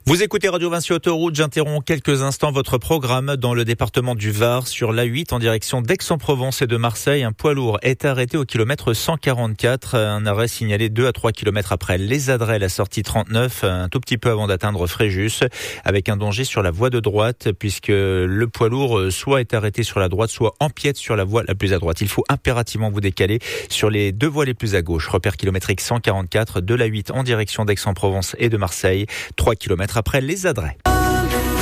Vous écoutez Radio Vinci Autoroute, j'interromps quelques instants votre programme dans le département du Var sur l'A8 en direction d'Aix-en-Provence et de Marseille. Un poids lourd est arrêté au kilomètre 144, un arrêt signalé 2 à 3 kilomètres après Les Adrets, la sortie 39, un tout petit peu avant d'atteindre Fréjus, avec un danger sur la voie de droite puisque le poids lourd soit est arrêté sur la droite, soit empiète sur la voie la plus à droite. Il faut impérativement vous décaler sur les deux voies les plus à gauche. Repère kilométrique 144 de l'A8 en direction d'Aix-en-Provence et de Marseille, 3 kilomètres après Les Adrets.